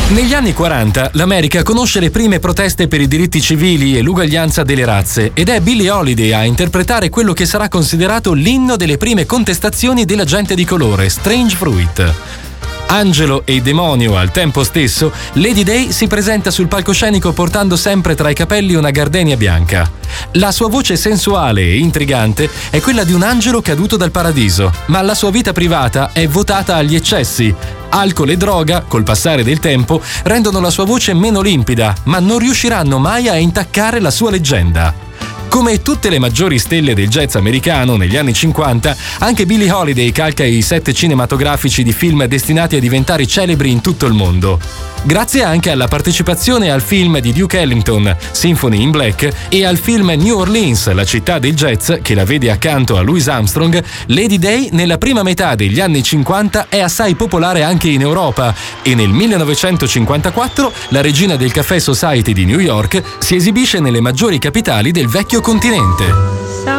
Negli anni 40 l'America conosce le prime proteste per i diritti civili e l'uguaglianza delle razze ed è Billie Holiday a interpretare quello che sarà considerato l'inno delle prime contestazioni della gente di colore, Strange Fruit. Angelo e demonio al tempo stesso, Lady Day si presenta sul palcoscenico portando sempre tra i capelli una gardenia bianca. La sua voce sensuale e intrigante è quella di un angelo caduto dal paradiso, ma la sua vita privata è votata agli eccessi. Alcol e droga, col passare del tempo, rendono la sua voce meno limpida, ma non riusciranno mai a intaccare la sua leggenda. Come tutte le maggiori stelle del jazz americano negli anni 50, anche Billie Holiday calca i set cinematografici di film destinati a diventare celebri in tutto il mondo. Grazie anche alla partecipazione al film di Duke Ellington, Symphony in Black, e al film New Orleans, la città del jazz, che la vede accanto a Louis Armstrong, Lady Day nella prima metà degli anni 50 è assai popolare anche in Europa e nel 1954 la regina del Café Society di New York si esibisce nelle maggiori capitali del vecchio continente.